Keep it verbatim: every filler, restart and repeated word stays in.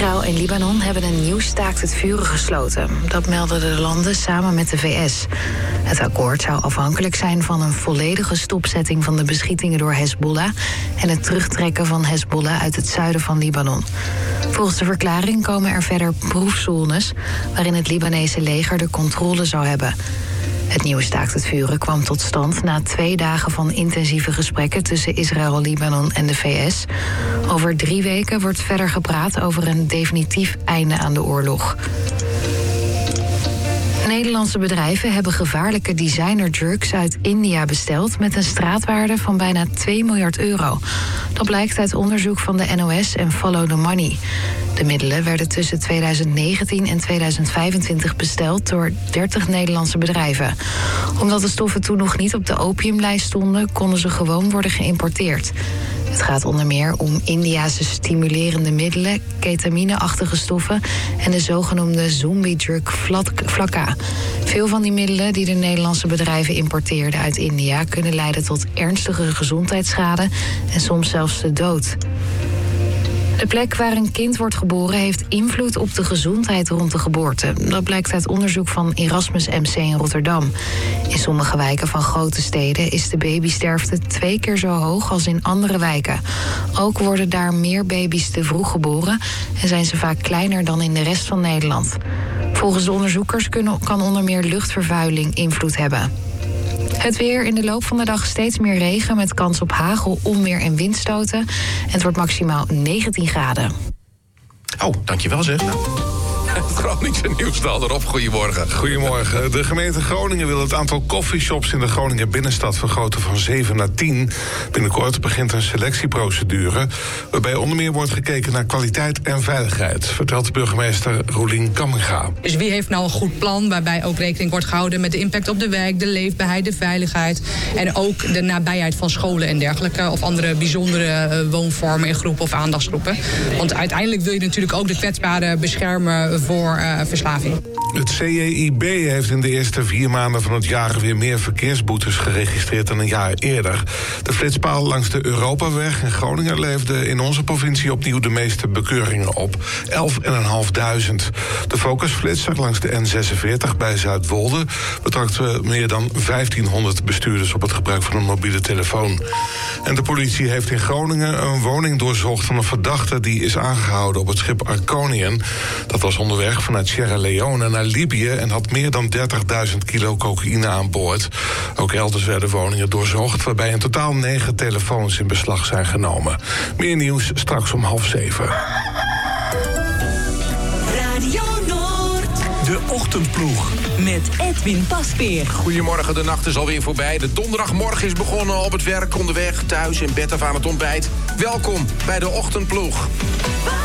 Israël en Libanon hebben een nieuw staakt het vuren gesloten. Dat melden de landen samen met de V S. Het akkoord zou afhankelijk zijn van een volledige stopzetting van de beschietingen door Hezbollah en het terugtrekken van Hezbollah uit het zuiden van Libanon. Volgens de verklaring komen er verder proefzones waarin het Libanese leger de controle zou hebben. Het nieuwe staakt het vuren kwam tot stand na twee dagen van intensieve gesprekken tussen Israël, Libanon en de V S. Over drie weken wordt verder gepraat over een definitief einde aan de oorlog. Nederlandse bedrijven hebben gevaarlijke designerdrugs uit India besteld met een straatwaarde van bijna twee miljard euro. Dat blijkt uit onderzoek van de N O S en Follow the Money. De middelen werden tussen tweeduizend negentien en tweeduizend vijfentwintig besteld door dertig Nederlandse bedrijven. Omdat de stoffen toen nog niet op de opiumlijst stonden, konden ze gewoon worden geïmporteerd. Het gaat onder meer om Indiase stimulerende middelen, ketamineachtige stoffen en de zogenoemde zombie-drug Flakka. Veel van die middelen die de Nederlandse bedrijven importeerden uit India kunnen leiden tot ernstige gezondheidsschade en soms zelfs de dood. De plek waar een kind wordt geboren heeft invloed op de gezondheid rond de geboorte. Dat blijkt uit onderzoek van Erasmus M C in Rotterdam. In sommige wijken van grote steden is de babysterfte twee keer zo hoog als in andere wijken. Ook worden daar meer baby's te vroeg geboren en zijn ze vaak kleiner dan in de rest van Nederland. Volgens de onderzoekers kan onder meer luchtvervuiling invloed hebben. Het weer, in de loop van de dag steeds meer regen met kans op hagel, onweer en windstoten. En het wordt maximaal negentien graden. Oh, dankjewel zeg. Het Groningse nieuws dan erop. Goedemorgen. Goedemorgen. De gemeente Groningen wil het aantal coffeeshops in de Groninger binnenstad vergroten van zeven naar tien. Binnenkort begint een selectieprocedure waarbij onder meer wordt gekeken naar kwaliteit en veiligheid, vertelt burgemeester Roelien Kamminga. Dus wie heeft nou een goed plan waarbij ook rekening wordt gehouden met de impact op de wijk, de leefbaarheid, de veiligheid en ook de nabijheid van scholen en dergelijke of andere bijzondere woonvormen in groepen of aandachtsgroepen. Want uiteindelijk wil je natuurlijk ook de kwetsbaren beschermen voor uh, verslaving. Het C J I B heeft in de eerste vier maanden van het jaar weer meer verkeersboetes geregistreerd dan een jaar eerder. De flitspaal langs de Europaweg in Groningen leefde in onze provincie opnieuw de meeste bekeuringen op. elfduizend vijfhonderd. De focusflitser langs de N zesenveertig bij Zuidwolde betrachtte meer dan vijftienhonderd bestuurders op het gebruik van een mobiele telefoon. En de politie heeft in Groningen een woning doorzocht van een verdachte die is aangehouden op het schip Arconian. Dat was onderweg vanuit Sierra Leone naar Libië en had meer dan dertigduizend kilo cocaïne aan boord. Ook elders werden woningen doorzocht, waarbij in totaal negen telefoons in beslag zijn genomen. Meer nieuws straks om half zeven. Radio Noord. De Ochtendploeg met Edwin Paspeer. Goedemorgen, de nacht is alweer voorbij. De donderdagmorgen is begonnen, op het werk, onderweg, thuis, in bed of aan het ontbijt. Welkom bij de Ochtendploeg.